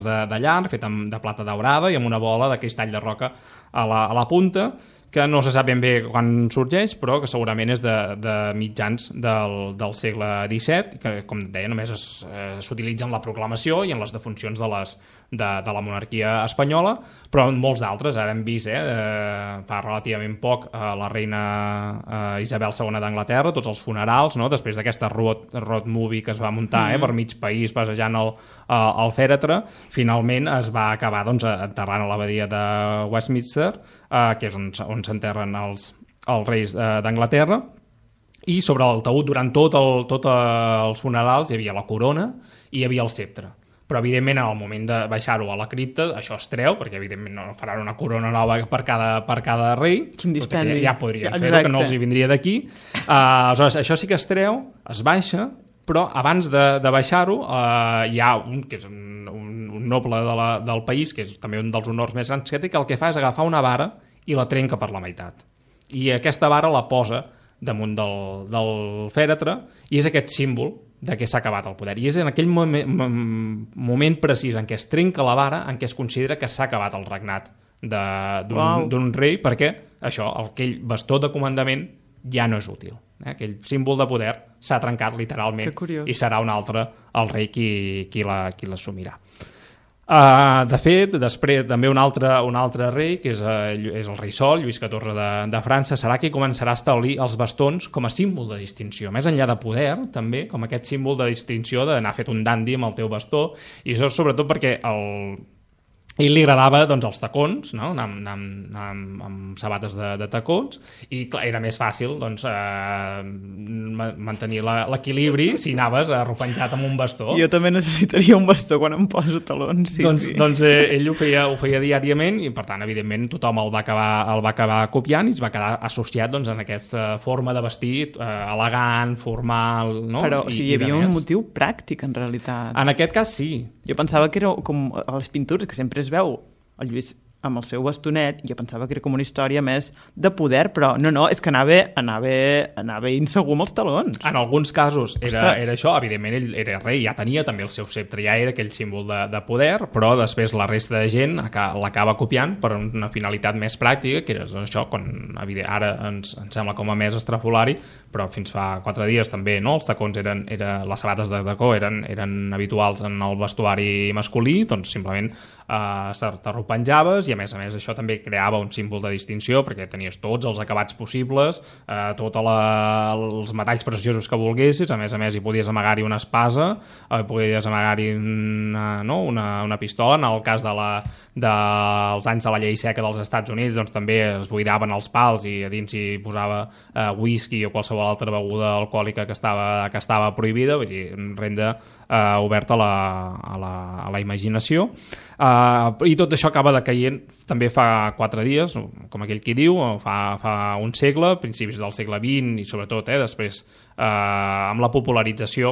de llarg, fet de plata daurada i amb una bola de cristall de roca a la punta, que no se sap ben bé quan sorgeix, però que segurament és de mitjans del segle XVII, que, com et deia, només s'utilitza en la proclamació i en les defuncions de la monarquia espanyola, però en molts d'altres. Ara hem vist, fa relativament poc, la reina Isabel II d'Anglaterra, tots els funerals, no? Després d'aquesta road movie que es va muntar per mig país passejant el fèretre, finalment es va acabar enterrant a l'abadia de Westminster, que és on s'enterren els reis d'Anglaterra, i sobre el taüt durant tots els funerals hi havia la corona i hi havia el ceptre. Però, evidentment, en el moment de baixar-ho a la cripta, això es treu, perquè, evidentment, no faran una corona nova per cada rei. Quin dispendi. Ja podrien fer-ho, que no els hi vindria d'aquí. Aleshores, això sí que es treu, es baixa, però abans de baixar-ho hi ha que és un noble del país, que és també un dels honors més grans que té, que el que fa és agafar una vara i la trenca per la meitat. I aquesta vara la posa damunt del fèretre i és aquest símbol de que s'ha acabat el poder. I és en aquell moment precís en què es trenca la vara en què es considera que s'ha acabat el regnat d'un rei, perquè això, aquell bastó de comandament ja no és útil. Aquell símbol de poder s'ha trencat literalment i serà un altre el rei qui l'assumirà. De fet, després també un altre rei, que és el rei Sol, Lluís XIV de França, serà qui començarà a establir els bastons com a símbol de distinció, més enllà de poder, també, com aquest símbol de distinció d'anar fet un dandi amb el teu bastó, i això sobretot perquè ell li agradava els tacons, no? anar amb sabates de tacons, i clar, era més fàcil mantenir l'equilibri si anaves arropenjat amb un bastó. Jo també necessitaria un bastó quan em poso talons. Doncs ell ho feia diàriament i, per tant, evidentment, tothom el va acabar copiant i es va quedar associat en aquesta forma de vestir elegant, formal... No? Però hi havia un motiu pràctic, en realitat. En aquest cas, sí. Jo pensava que era com a les pintures, que sempre es veu el Lluís amb el seu bastonet, jo pensava que era com una història més de poder, però no, és que anava insegur amb els talons. En alguns casos era això, evidentment ell era rei, ja tenia també el seu ceptre, ja era aquell símbol de poder, però després la resta de gent l'acaba copiant per una finalitat més pràctica, que era això, quan ara ens sembla com a més estrafolari, però fins fa 4 dies també, no? Els tacons les sabates de tacó eren habituals en el vestuari masculí, doncs simplement t'arropenjaves i a més això també creava un símbol de distinció perquè tenies tots els acabats possibles, tots els metalls preciosos que volguessis, a més hi podies amagar-hi una espasa, podies amagar-hi una pistola. En el cas dels anys de la llei seca dels Estats Units, doncs també es buidaven els pals i a dins hi posava whisky o qualsevol altra beguda alcohòlica que estava prohibida, vull dir, renda oberta a la imaginació. I tot això acaba decaient també fa 4 dies, com aquell qui diu, fa un segle, principis del segle XX i sobretot després amb la popularització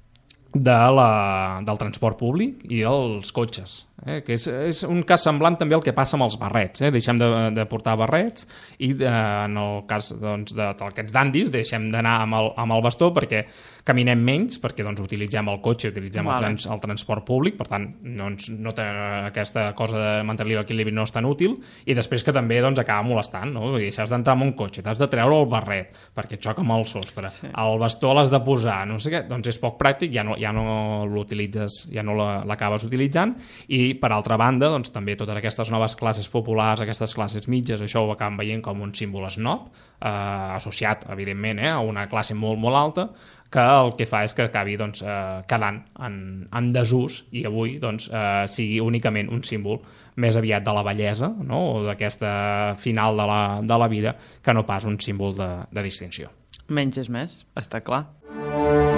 del transport públic i dels cotxes, que és un cas semblant també al que passa amb els barrets. Deixem de portar barrets i en el cas d'aquests dandis deixem d'anar amb el bastó perquè caminem menys, perquè utilitzem el cotxe, utilitzem el transport públic, per tant no té aquesta cosa de mantenir l'equilibri no és tan útil, i després que també acaba molestant, no? Vull dir, si has d'entrar en un cotxe, t'has de treure el barret perquè et xoca amb el sostre, el bastó l'has de posar, no sé què, doncs és poc pràctic, ja no l'utilitzes, ja no l'acabes utilitzant. I per altra banda, també totes aquestes noves classes populars, aquestes classes mitges, això ho acabem veient com un símbol snob, associat, evidentment, a una classe molt, molt alta, que el que fa és que acabi quedant en desús i avui sigui únicament un símbol més aviat de la bellesa, no? O d'aquesta final de la vida, que no pas un símbol de distinció. Menys és més, està clar.